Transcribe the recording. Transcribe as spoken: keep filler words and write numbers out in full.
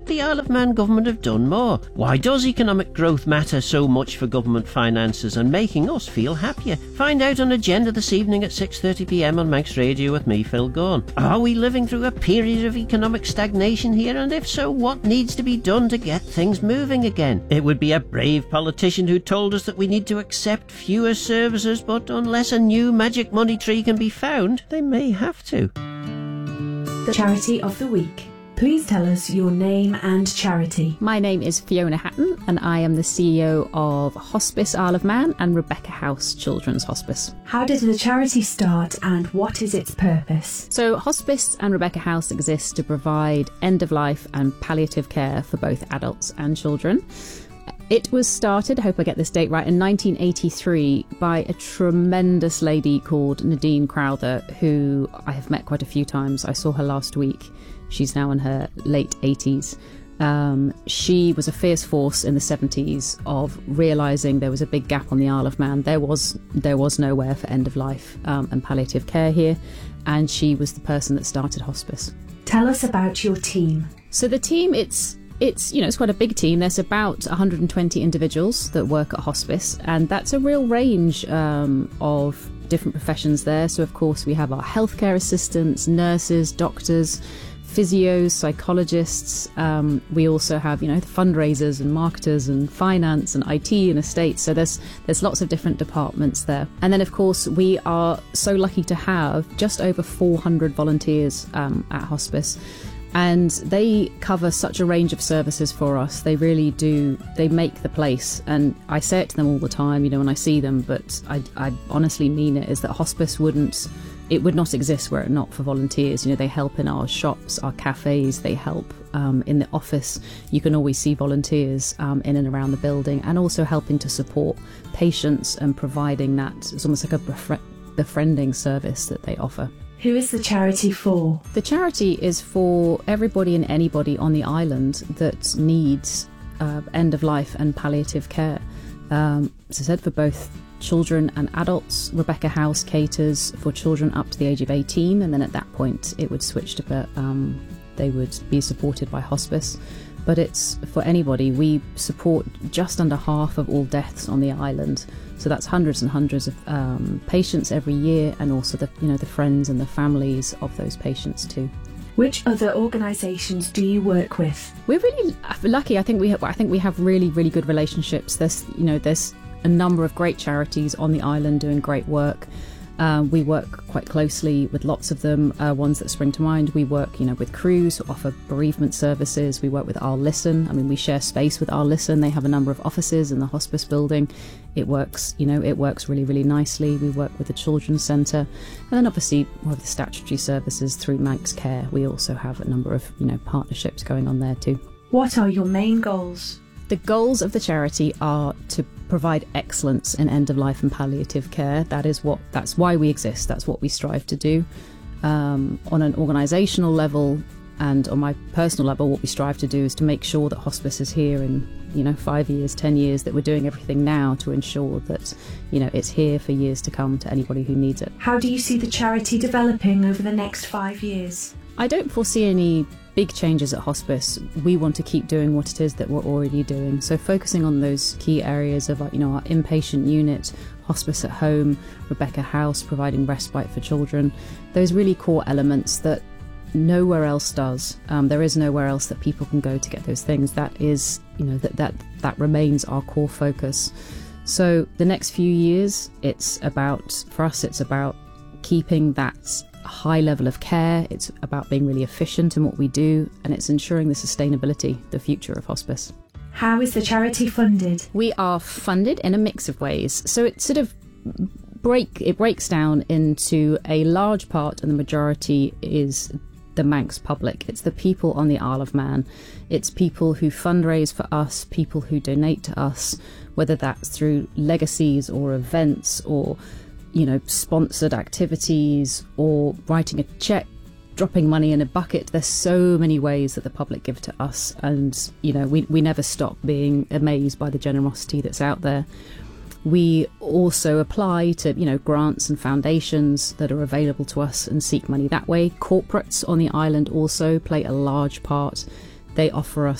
the Isle of Man government have done more? Why does economic growth matter so much for government finances and making us feel happier? Find out on Agenda this evening at six thirty p m on Manx Radio with me, Phil Gorn. Are we living through a period of economic stagnation here, and if so, what needs to be done to get things moving again? It would be a brave politician who told us that we need to accept fewer services, but unless a new magic money tree can be found, they may have to. The Charity of the Week. Please tell us your name and charity. My name is Fiona Hatton and I am the C E O of Hospice Isle of Man and Rebecca House Children's Hospice. How did the charity start and what is its purpose? So Hospice and Rebecca House exists to provide end-of-life and palliative care for both adults and children. It was started, I hope I get this date right, in nineteen eighty-three by a tremendous lady called Nadine Crowther, who I have met quite a few times. I saw her last week. She's now in her late eighties. Um, she was a fierce force in the seventies of realising there was a big gap on the Isle of Man. There was there was nowhere for end-of-life um, and palliative care here, and she was the person that started hospice. Tell us about your team. So the team, it's It's, you know, it's quite a big team. There's about one hundred twenty individuals that work at hospice, and that's a real range um, of different professions there. So, of course, we have our healthcare assistants, nurses, doctors, physios, psychologists. Um, we also have, you know, the fundraisers and marketers and finance and I T and estates. So there's there's lots of different departments there. And then, of course, we are so lucky to have just over four hundred volunteers um, at hospice. And they cover such a range of services for us. They really do. They make the place. And I say it to them all the time, you know, when I see them, but I, I honestly mean it, is that hospice wouldn't, it would not exist were it not for volunteers. You know, they help in our shops, our cafes, they help um, in the office. You can always see volunteers um, in and around the building, and also helping to support patients and providing that. It's almost like a befri- befriending service that they offer. Who is the charity for? The charity is for everybody and anybody on the island that needs uh, end-of-life and palliative care. Um, as I said, for both children and adults. Rebecca House caters for children up to the age of eighteen, and then at that point it would switch to, um, they would be supported by hospice. But it's for anybody. We support just under half of all deaths on the island. So that's hundreds and hundreds of um, patients every year, and also the you know the friends and the families of those patients too. Which other organisations do you work with? We're really lucky. I think we have, I think we have really really good relationships. There's you know there's a number of great charities on the island doing great work. Um, we work quite closely with lots of them. Uh, ones that spring to mind, we work, you know, with Cruise, who offer bereavement services. We work with Our Listen. I mean, we share space with Our Listen. They have a number of offices in the hospice building. It works, you know, it works really, really nicely. We work with the Children's Centre, and then obviously more of the statutory services through Manx Care. We also have a number of, you know, partnerships going on there too. What are your main goals? The goals of the charity are to provide excellence in end-of-life and palliative care. That is what, that's why we exist. That's what we strive to do. Um, on an organisational level and on my personal level, what we strive to do is to make sure that hospice is here in, you know, five years, ten years, that we're doing everything now to ensure that, you know, it's here for years to come to anybody who needs it. How do you see the charity developing over the next five years? I don't foresee any big changes at hospice. We want to keep doing what it is that we're already doing. So focusing on those key areas of, you know, our inpatient unit, hospice at home, Rebecca House, providing respite for children, those really core elements that nowhere else does. Um, there is nowhere else that people can go to get those things. That is, you know, that that that remains our core focus. So the next few years, it's about, for us, it's about keeping that high level of care. It's about being really efficient in what we do, and it's ensuring the sustainability, the future of hospice. How is the charity funded? We are funded in a mix of ways. So it sort of break it breaks down into a large part, and the majority is the Manx public. It's the people on the Isle of Man. It's people who fundraise for us, people who donate to us, whether that's through legacies or events or, you know, sponsored activities or writing a cheque, dropping money in a bucket. There's so many ways that the public give to us, and, you know, we, we never stop being amazed by the generosity that's out there. We also apply to, you know, grants and foundations that are available to us and seek money that way. Corporates on the island also play a large part. They offer us